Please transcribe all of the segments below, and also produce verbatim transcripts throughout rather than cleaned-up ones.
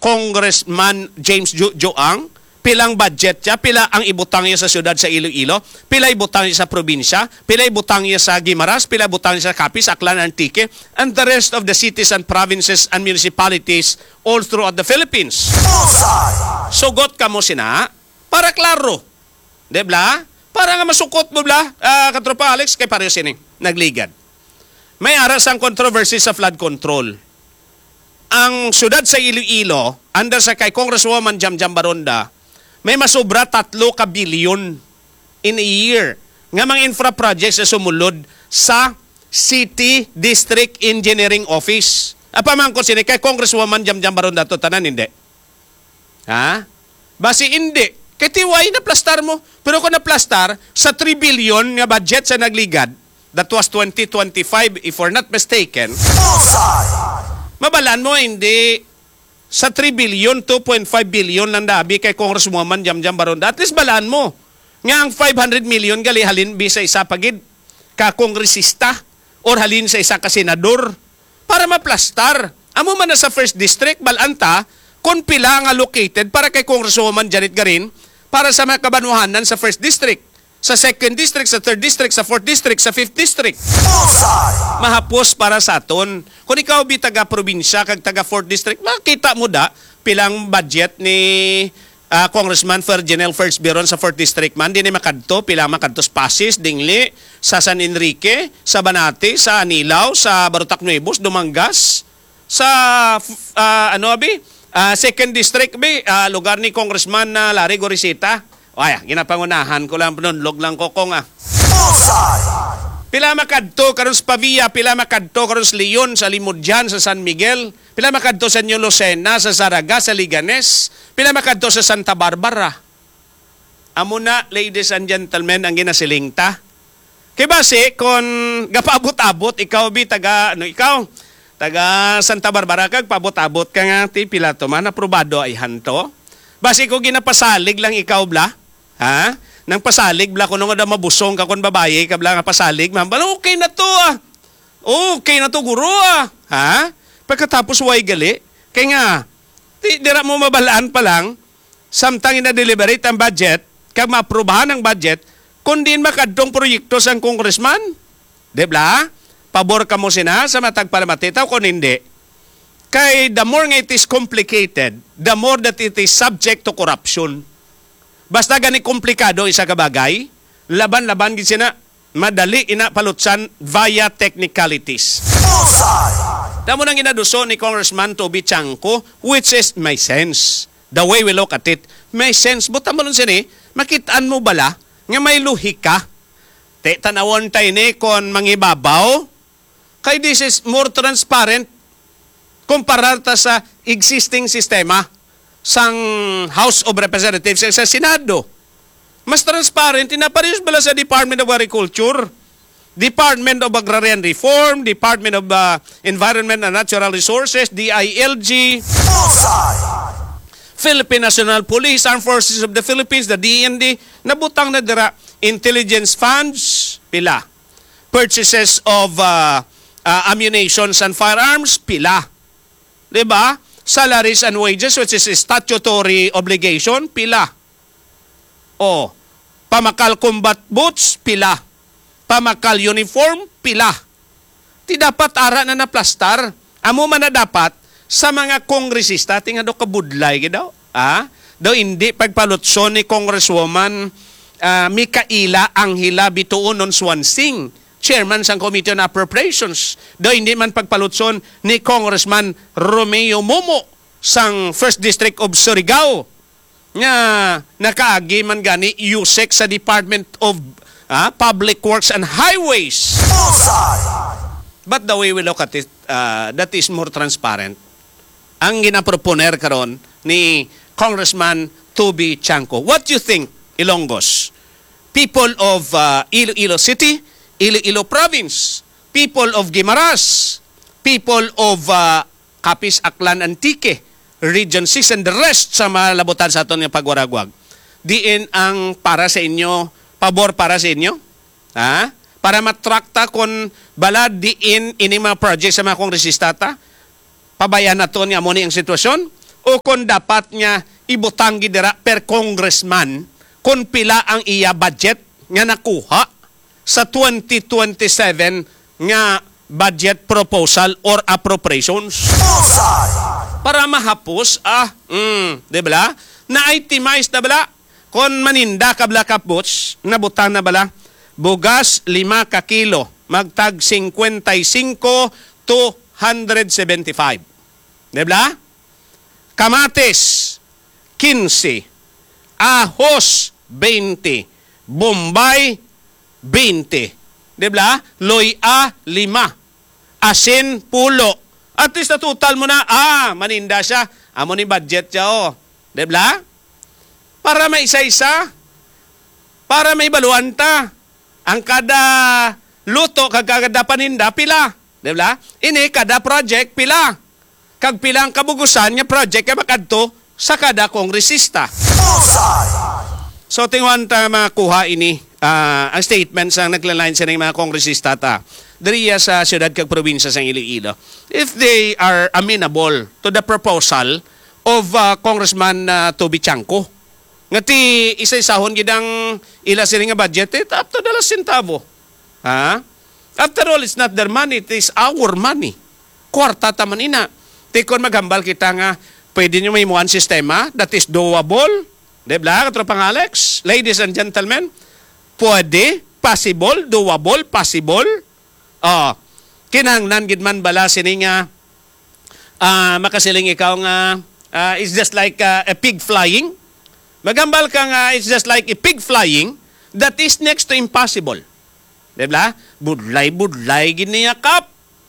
Congressman James Jo Joang, pilang budget niya, pila ang ibutang niya sa siyudad sa Iloilo, pila ibutang niya sa probinsya, pila ibutang niya sa Guimaras, pila ibutang niya sa Capiz, Aklan, Antique, and the rest of the cities and provinces and municipalities all throughout the Philippines. Sugot ka mo sina, para klaro. Debla? Para nga masukot mo bla, uh, katropa Alex, kay pareho sining, nagligad. May aras ang controversy sa flood control. Ang siyudad sa Iloilo, under sa kay Congresswoman Jam Jam Baronda, may masobra tatlo ka bilyon in a year nga mga infra projects na sumulod sa City District Engineering Office. Apamang ko sini kay Congresswoman Jam Jam Baronda to tanan hindi. Ha? Basi hindi. Kay tiwai na plastar mo. Pero kung na-plastar sa three billion nga budget sa nagligad, that was twenty twenty-five if we're not mistaken. Mabalaan mo, hindi sa three billion, two point five billion lang dabi kay Congresswoman Jam Jam Baronda. At least balaan mo. Nga ang five hundred million gali halin bisa isa pagid ka kongresista or halin sa isa ka senador para maplastar. Amo man na sa first district, balanta, kung pila nga located para kay Congresswoman Janet Garin para sa mga kabanuhanan sa first district, sa second district, sa third district, sa fourth district, sa fifth district. Mahapos para sa aton. Kung ikaw bi taga probinsya kag taga fourth district, makita mo da pilang budget ni uh, Congressman Ferdinand First Biron sa fourth district man. Di ni makadto, pilang makadto sa Pasis, Dingli, sa San Enrique, sa Banate, sa Anilao, sa Barutak Nuevos, Dumangas, sa uh, ano abi? Uh, second district bi, uh, lugar ni Congressman uh, Larry Gorisita. Ay, ginapangunahan ko lang nun, log lang kokong ah. Pila makadto karon sa Pavia, pila makadto karon sa Leon, sa Limudyan, sa San Miguel, pila makadto sa New Lucena, sa Saraga, sa Liganes, pila makadto sa Santa Barbara. Amo na, ladies and gentlemen, ang ginasilingta. Kay base, kung gapabot-abot, ikaw bi taga, ano ikaw, taga Santa Barbara, kag pabot-abot ka nga, ti pila to man, aprobado ay hanto. Base ko ginapasalig lang ikaw bla, ha? Nang pasalig, bla ko nung ada mabusong ka kung babae, ka bla nga pasalig, ma'am, okay na to ah. Okay na to, guro ah. Ha? Pagkatapos way gali, kaya nga, di, dira mo mabalaan pa lang, samtang ina-deliberate ang budget, kag maaprobahan ang budget, kung din makadtong proyekto sang congressman. Di bla? Pabor ka mo sina sa matag palamatitaw, kung hindi. Kay the more nga it is complicated, the more that it is subject to corruption. Basta gani komplikado isa ka bagay, laban-laban gid sina, madali ina palutsan via technicalities. Damo nang inaduso ni Congressman Toby Chanco, which is may sense. The way we look at it, may sense. Buta mo nun sini, makitaan mo bala nga may luhika. Te tanawon tay ni kon mangibabaw, kay this is more transparent kumparar ta sa existing sistema sang House of Representatives sa Senado. Mas transparent, inapareos bala sa Department of Agriculture, Department of Agrarian Reform, Department of uh, Environment and Natural Resources, D I L G, Philippine National Police, Armed Forces of the Philippines, the D N D, nabutang na dira, intelligence funds, pila. Purchases of uh, uh, ammunitions and firearms, pila. Diba? Salaries and wages, which is a statutory obligation, pila. O, pamakal combat boots, pila. Pamakal uniform, pila. Ti dapat ara na naplastar. Amo man na dapat sa mga kongresista, tinga do kabudlay daw. Ah? Daw hindi pagpalutson ni Congresswoman uh, Micaela Angela Bituonon Swansing, chairman sang Committee on Appropriations. Do hindi man pagpalutson ni Congressman Romeo Momo sang First District of Surigao nga nakaagi man gani U S E C sa Department of uh, Public Works and Highways. But the way we look at it, uh, that is more transparent. Ang ginaproponer karon ni Congressman Toby Chanco. What do you think, Ilonggos? People of uh, Iloilo City, Iloilo Province, people of Guimaras, people of uh, Capiz, Aklan, Antique, Region six, and the rest sa malabutan sa aton ng pagwaragwag. Diin ang para sa inyo, pabor para sa inyo? Ha? Para matrakta kung bala diin ini mga project sa mga kongresista ta? Pabayan na to niya mo ang sitwasyon? o kung dapat niya ibutang gidira per congressman kung pila ang iya budget nga nakuha sa twenty twenty-seven nga budget proposal or appropriations. Para mahapos, ah, mm, di ba? Na-itemize na bala. Kung maninda kabla kaputs, nabutang na bala, bugas lima ka kilo, magtag fifty-five to one seventy-five. Di ba? Kamatis, fifteen. Ahos, twenty. Bombay, twenty. Di ba? Loya, lima. Asin, pulo. At least na total mo na, ah, maninda siya. Amo ni budget siya, oh. Di ba? Para may isa-isa. Para may baluan ta. Ang kada luto, kag kada paninda, pila. Di ba? Ini, kada project, pila. Kag pila ang kabugusan niya project kay makadto sa kada kongresista. So, tingwan ta makuha ini, uh, ang statements ang naglaline sa ng mga kongresista ta. Diriya sa siyudad kag probinsya sa Iloilo. If they are amenable to the proposal of uh, Congressman uh, Toby Chanco, nga ti isa-isahon gidang ila sila nga budget, it up to dalas centavo. Ha? After all, it's not their money, it is our money. Kwarta taman ina. Tikon maghambal kita nga, pwede nyo may muan sistema that is doable. Diba, katropang Alex? Ladies and gentlemen, pwede, possible, doable, possible. Oh, kinahanglan gid man bala sini nga uh, makasiling ikaw nga uh, it's just like uh, a pig flying. Magambal ka nga it's just like a pig flying that is next to impossible. Diba? Budlay-budlay giniyakap.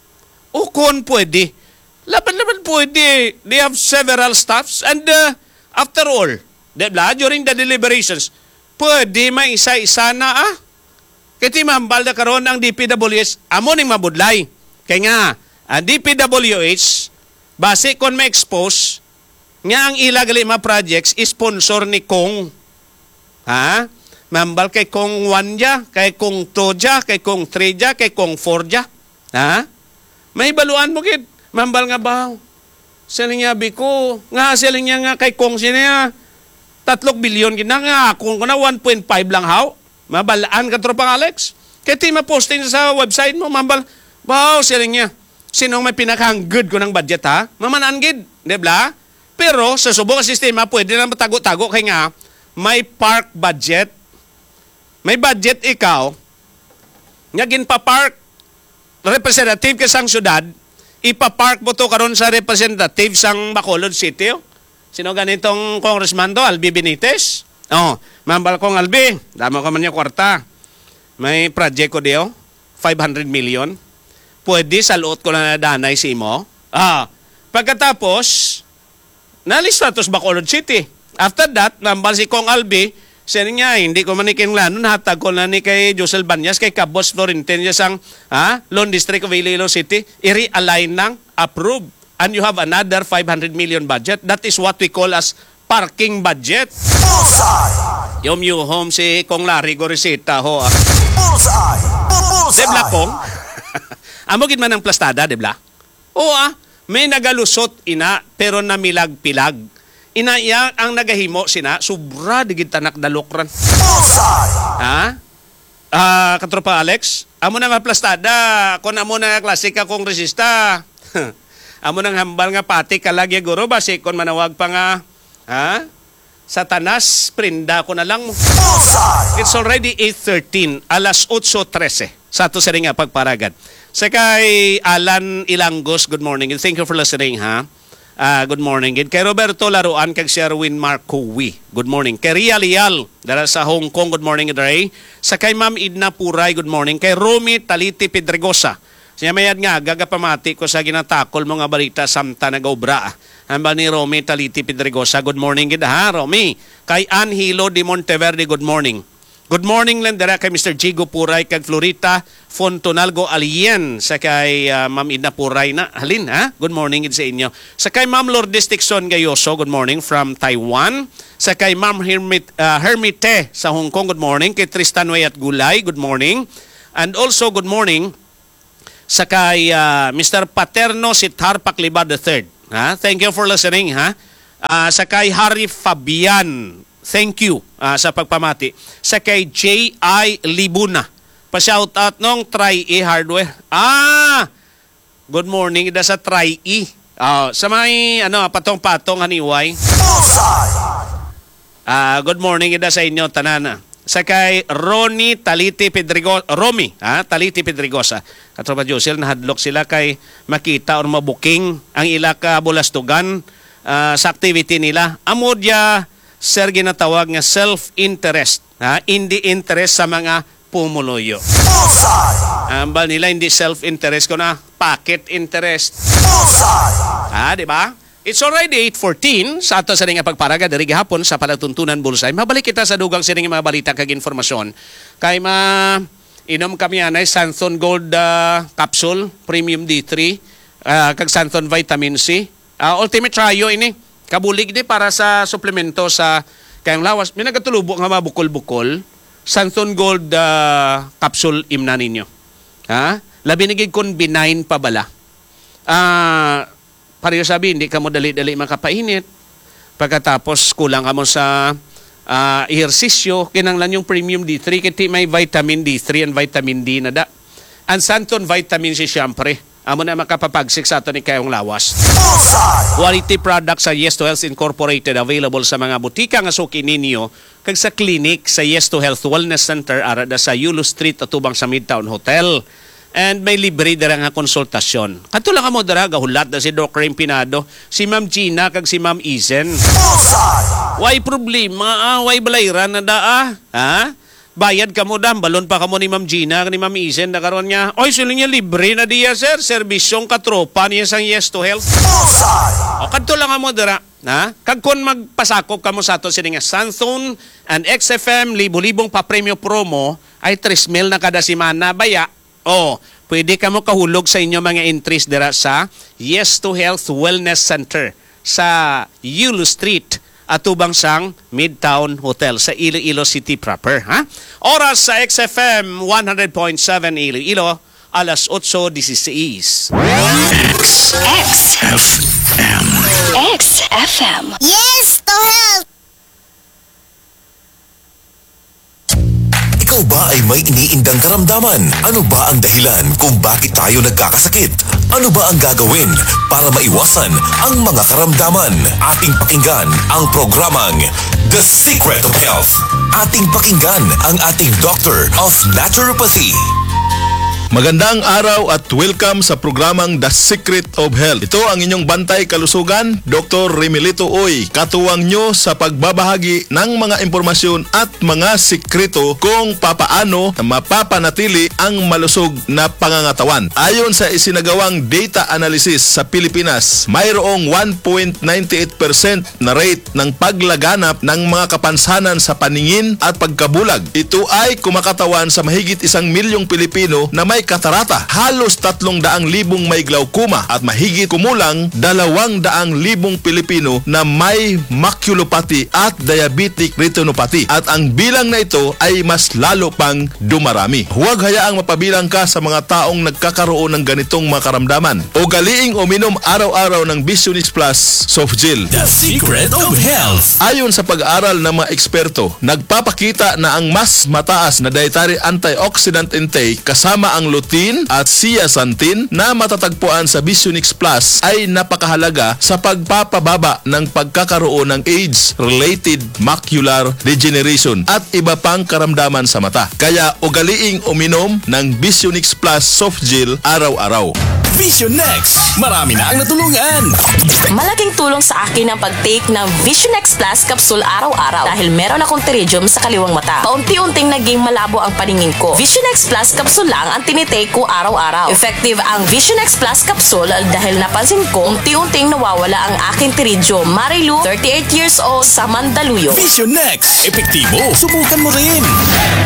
O kung pwede, laban-laban pwede. They have several staffs and uh, after all, diba? During the deliberations, pwede may isa-isa na ah. Kaya mahambal na karoon ang D P W H, amo ning mabudlay. Kaya nga, ang D P W H, base kung ma-expose, nga ang ilagali mga projects, sponsor ni Kong. Ha? Mahambal kay Kong one dya, kay Kong two dya, kay Kong three dya, kay Kong four dya. Ha? May baluan mo kid. Mahambal nga ba? Siling niya, Biko. Nga, siling niya nga kay Kong siya, tatlong bilyon gina nga. Kung na one point five lang haw. Mabalaan ka tropang Alex. Kaya ti ma-posting sa website mo, mambal, wow, siling niya. Sinong may pinakang good ko ng budget ha? Mamanaan gid, di ba? Pero sa subong sistema, pwede na matago-tago kaya nga, may park budget. May budget ikaw, nga ginpa-park, representative ka sang syudad, ipa-park mo to karon sa representative sang Bacolod City. Oh. Sino ganitong congressman to? Albi Benitez? Oh, mambal kong Albi, damo ka man niya kwarta. May project ko diyo, five hundred million. Pwede sa luot ko na nadanay si mo. Ah, pagkatapos, nalistatos Bacolod City. After that, mambal si Kong Albi, siya niya, hindi ko manikin lano, nahatag ko na ni kay Josel Banyas, kay Cabos Florentine, sang ah, Lone District of Iloilo City, i-realign ng approve. And you have another five hundred million budget. That is what we call as parking budget. Yung new home si Kong Larry Gorisita ho. Debla Kong. Amo gid man ang plastada, debla. Oo ah, may nagalusot ina pero namilag-pilag. Ina iya ang nagahimo sina sobra digid tanak dalokran. Ha? Ah, katropa Alex, amo na nga plastada, kon amo na klase ka kongresista. Amo nang hambal nga pati kalagya guro basi kon manawag pa nga ha? Satanas, prinda ko na lang mo. It's already eight thirteen, alas eight thirteen. Sa to sa rin nga pagparagad. Sa kay Alan Ilangos, good morning. Thank you for listening, ha? Uh, good morning. Kay Roberto Laruan, kay Sherwin Marcowi, good morning. Kay Ria Lial, dara sa Hong Kong, good morning, Dre. Sa kay Ma'am Idna Puray, good morning. Kay Romy Taliti Pedregosa, siya mayad nga, gagapamati ko sa ginatakol mga balita samta nag-obra. Hamba ni Romy Taliti Pedregosa. Good morning, gid ha, Romy. Kay Anhilo de Monteverde, good morning. Good morning lang dara kay Mister Jigo Puray, kag Florita Fontonalgo Alien. Sa kay uh, Ma'am Idna Puray na. Halin, ha? Good morning gid sa inyo. Sa kay Ma'am Lourdes Dixon Gayoso, good morning from Taiwan. Sa kay Ma'am Hermit, uh, Hermite sa Hong Kong, good morning. Kay Tristan Way at Gulay, good morning. And also, good morning sa kay uh, Mister Paterno Sithar Pacliba the third. Ha? Thank you for listening, ha? Uh, sa kay Harry Fabian, thank you uh, sa pagpamati. Sa kay J I Libuna, pa-shout out nung Tri-E Hardware. Ah, good morning ida sa Tri-E. Uh, sa may ano, patong-patong haniway. Uh, good morning ida sa inyo tanana. Sa kay Ronnie Taliti Pedrigosa, Romy, ha? Taliti Pedrigosa. Katropa Josel, nahadlok sila kay makita or mabuking ang ila ka bulastugan uh, sa activity nila. Amodya, sir, ginatawag nga self-interest. Ha? Hindi interest sa mga pumuluyo. Ambal nila hindi self-interest ko na pocket interest. Ha, di ba? It's already eight fourteen sa ato sa nga pagparaga diri gihapon sa palatuntunan bulsay. Mabalik kita sa dugang sining mga balita kag informasyon. Kay ma inom kami anay Santhon Gold uh, Capsule Premium D three uh, kag Santhon Vitamin C. Uh, ultimate trio ini. Kabulig di para sa suplemento sa kayong lawas. May nagatulubo nga mabukol-bukol. Santhon Gold uh, Capsule imna ninyo. Ha? Labi nagig kon benign pa bala. Ah uh, pareho sabi, hindi ka mo dali-dali makapainit. Pagkatapos, kulang ka mo sa uh, ehersisyo, kinanglan yung Premium D three, kiti may vitamin D three and vitamin D na da. Ang Santon vitamin C, syempre, amo na makapapagsik sa ato ni kayong lawas. Quality products sa Yes to Health Incorporated, available sa mga butika nga suki ninyo, kag sa clinic sa Yes to Health Wellness Center, arada sa Yulo Street, atubang sa Midtown Hotel. And may libre dara nga konsultasyon. Kato lang mo dara gahulat na si Doc Rain Pinado, si Ma'am Gina kag si Ma'am Izen. Why problema? Ah, why balayran na daa? Ha? Bayad ka mo dam, balon pa ka mo ni Ma'am Gina ni Ma'am Izen na karon niya. Oy, sila niya libre na diya, sir. Serbisyong katropa niya sang Yes to Health. O kadto lang mo dara. Ha? Kag kon magpasakop ka mo sa ato sini nga Santhon and X F M libo-libong pa premyo promo ay three mil na kada semana baya. Oh, pwede ka mo kahulog sa inyo mga entries dira sa Yes to Health Wellness Center sa Yulo Street, atubang sang Midtown Hotel sa Iloilo City proper. Ha? Oras sa X F M one hundred point seven Iloilo, alas eight sixteen. X F M. X F M. Yes to Health! Ikaw ba ay may iniindang karamdaman? Ano ba ang dahilan kung bakit tayo nagkakasakit? Ano ba ang gagawin para maiwasan ang mga karamdaman? Ating pakinggan ang programang The Secret of Health. Ating pakinggan ang ating Doctor of Naturopathy. Magandang araw at welcome sa programang The Secret of Health. Ito ang inyong bantay kalusugan, Doctor Remilito Oy. Katuwang nyo sa pagbabahagi ng mga impormasyon at mga sikreto kung papaano mapapanatili ang malusog na pangangatawan. Ayon sa isinagawang data analysis sa Pilipinas, mayroong one point nine eight percent na rate ng paglaganap ng mga kapansanan sa paningin at pagkabulag. Ito ay kumakatawan sa mahigit isang milyong Pilipino na may katarata, halos tatlong daang libong may glaucoma at mahigit kumulang dalawang daang libong Pilipino na may maculopathy at diabetic retinopathy, at ang bilang na ito ay mas lalo pang dumarami. Huwag hayaang mapabilang ka sa mga taong nagkakaroon ng ganitong mga karamdaman. Ugaliing uminom araw-araw ng Visionix Plus Soft Gel. The Secret of Health. Ayon sa pag-aaral ng mga eksperto, nagpapakita na ang mas mataas na dietary antioxidant intake kasama ang lutein at zeaxanthin na matatagpuan sa Visionix Plus ay napakahalaga sa pagpapababa ng pagkakaroon ng age-related macular degeneration at iba pang karamdaman sa mata. Kaya ugaliing uminom ng Visionix Plus Soft Gel araw-araw. Visionex, marami na ang natulungan. Malaking tulong sa akin ang pag-take ng Visionex Plus Capsule araw-araw dahil meron akong pterygium sa kaliwang mata. Paunti-unting naging malabo ang paningin ko. Visionex Plus Capsule lang ang tinitake ko araw-araw. Effective ang Visionex Plus Capsule dahil napansin ko unti-unting nawawala ang aking pterygium. Marilu, thirty-eight years old, sa Mandaluyong. Visionex, epektibo. Subukan mo rin.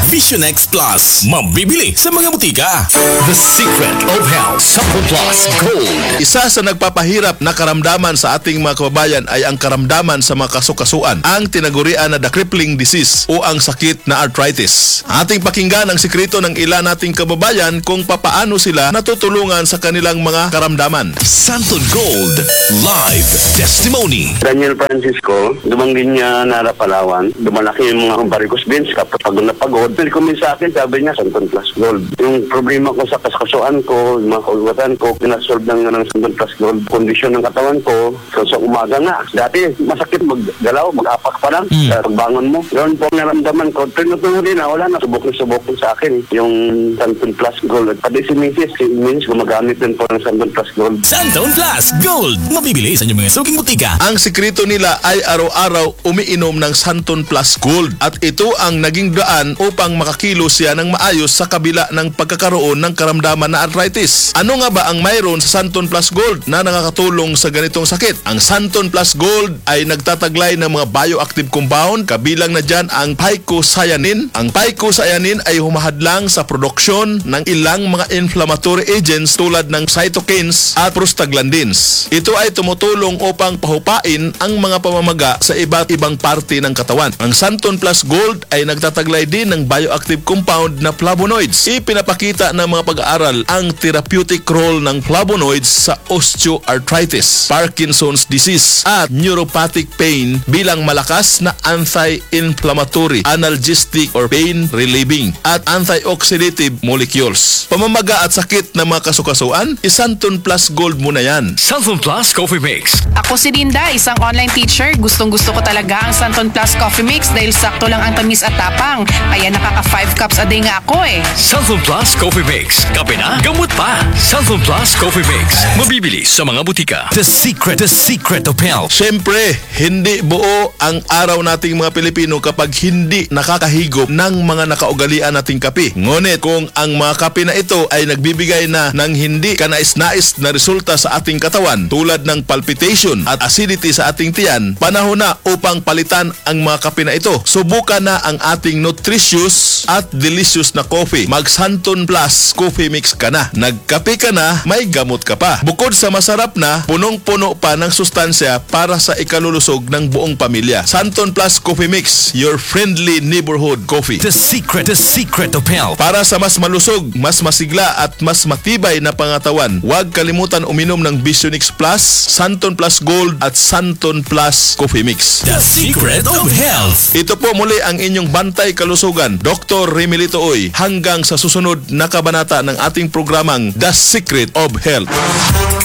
Vision X Plus. Mabibili sa mga butika. The Secret of Health. Santon Plus Gold. Isa sa nagpapahirap na karamdaman sa ating mga kababayan ay ang karamdaman sa mga kasukasuan, ang tinagurian na the crippling disease o ang sakit na arthritis. Ating pakinggan ang sikreto ng ilan nating kababayan kung papaano sila natutulungan sa kanilang mga karamdaman. Santon Gold Live Testimony. Daniel Francisco, dumanggin niya Nara Palawan. Dumalaki yung mga varicose veins. Kapag pagod na pagod, nilikumin sa akin, sabi niya, Santon Plus Gold. Yung problema ko sa kaskasuan ko, yung mga kaugatan ko, pinasolve ng, ng Santon Plus Gold. Kondisyon ng katawan ko, so sa umaga nga. Dati, masakit maggalaw, mag-apak pa lang. Mm. Uh, pagbangon mo. Yun po ang naramdaman ko. Pero rin na, wala na. Subok na subok sa akin. Yung Santon Plus Gold. At pati si Missus si Miss, gumagamit din po ng Santon Plus Gold. Santon Plus Gold. Mabibili sa inyong mga suking butika. Ang sikreto nila ay araw-araw umiinom ng Santon Plus Gold at ito ang naging daan upang makakilos siya ng maayos sa kabila ng pagkakaroon ng karamdaman na arthritis. Ano nga ba ang mayroon sa Santon Plus Gold na nakakatulong sa ganitong sakit? Ang Santon Plus Gold ay nagtataglay ng mga bioactive compound, kabilang na dyan ang phycocyanin. Ang phycocyanin ay humahadlang sa produksyon ng ilang mga inflammatory agents tulad ng cytokines at prostaglandins. Ito ay tumutulong upang pahupain ang mga pamamaga sa iba't ibang parte ng katawan. Ang Santon Plus Gold ay nagtataglay din ng bioactive compound na flavonoids. Ipinapakita ng mga pag-aaral ang therapeutic role ng flavonoids sa osteoarthritis, Parkinson's disease at neuropathic pain bilang malakas na anti-inflammatory, analgesic or pain relieving at antioxidative molecules. Pamamaga at sakit ng mga kasukasuan, iSanton Plus Gold muna yan. Santon Plus Coffee Mix. Ako si Dinda, isang online teacher. Gustong gusto ko talaga ang Santon Plus Coffee Mix dahil sakto lang ang tamis at tapang. Kaya nakaka five cups a day nga ako eh. Santon Plus Coffee Mix. Kape na, gamot pa. Santon Plus Coffee Mix. Mabibili sa mga butika. The Secret, The Secret of Health. Siyempre, hindi buo ang araw nating mga Pilipino kapag hindi nakakahigop ng mga nakaugalian nating kape. Ngunit kung ang mga kape na ito ay nagbibigay na ng hindi kanais-nais na resulta sa ating katawan tulad ng palpitation at acidity sa ating tiyan, panahon na upang palitan ang mga kape na ito. Subukan na ang ating nutritious at delicious na coffee. Mag Santon Plus Coffee Mix ka na. Nagkape ka na, may gamot ka pa. Bukod sa masarap na, punong-puno pa ng sustansya para sa ikalulusog ng buong pamilya. Santon Plus Coffee Mix, your friendly neighborhood coffee. The Secret, The Secret of Health. Para sa mas malusog, mas masigla at mas matibay na pangatawan, huwag kalimutan uminom ng Vision X Plus, Santon Plus Gold at Santon Plus Coffee Mix. The Secret of Health. Ito po muli ang inyong bantay kalusugan, Doctor Remilito Oy, hanggang sa susunod na kabanata ng ating programang The Secret of Health.